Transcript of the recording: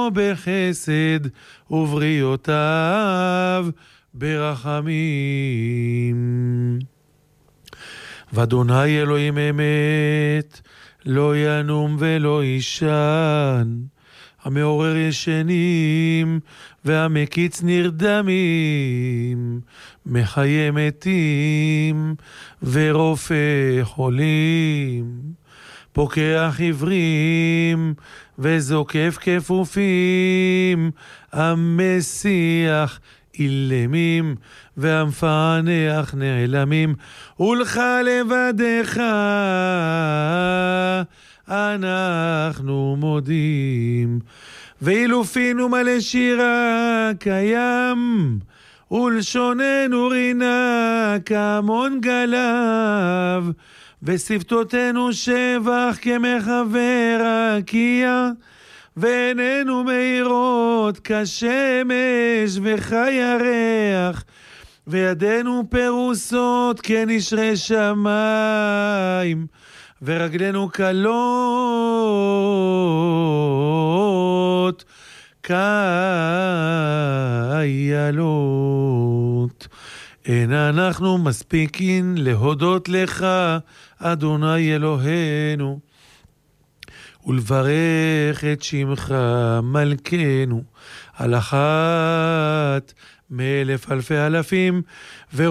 בחסד ובריאותיו ברחמים. ואדוני אלוהים אמת, לא ינום ולא ישן, המעורר ישנים והמקיץ נרדמים, מחיה מתים ורופא חולים, פוקח עיוורים וזוקף כפופים, המסיח אילמים והמפענח נעלמים. ולך לבדך אנחנו מודים, ואילו פינו מלא שירה קיים, ולשוננו רינה כמון גליו, ושפתותינו שבח כמחבר רקיע, ועינינו מאירות כשמש וכירח, וידינו פרוסות כנשרי שמיים, ורגלינו קלות כאיילות. אין אנחנו מספיקין להודות לך, אדוני אלוהינו, ולברך את שמך מלכנו על אחת מאלף אלפי אלפים,